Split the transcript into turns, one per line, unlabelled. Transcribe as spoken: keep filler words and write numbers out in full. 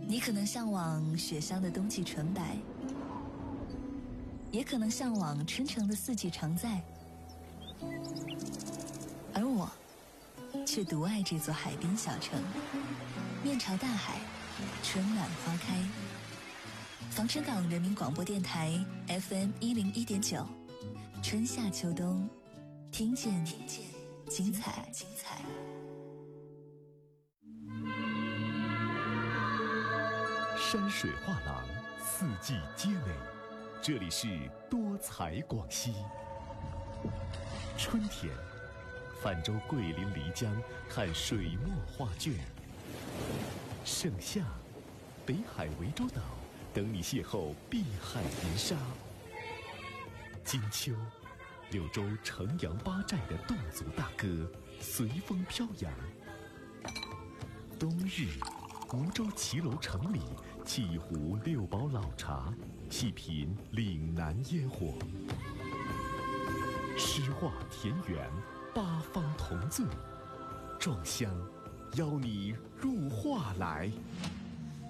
你可能向往雪乡的冬季纯白，也可能向往春城的四季常在，而我却独爱这座海滨小城，面朝大海，春暖花开。防城港人民广播电台 F M 一零一点九，春夏秋冬，听见听见精彩精彩。
山水画廊，四季皆美，这里是多彩广西。春天，泛舟桂林漓江，看水墨画卷；盛夏，北海涠洲岛，等你邂逅碧海银沙；金秋，柳州城阳八寨的侗族大歌随风飘扬；冬日，梧州骑楼城里沏一壶六堡老茶，细品岭南烟火。诗画田园，八方同醉，壮乡邀你入画来。